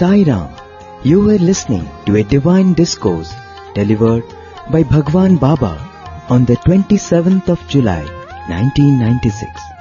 Sai Ram. You were listening to a divine discourse delivered by Bhagwan Baba on the 27th of July, 1996.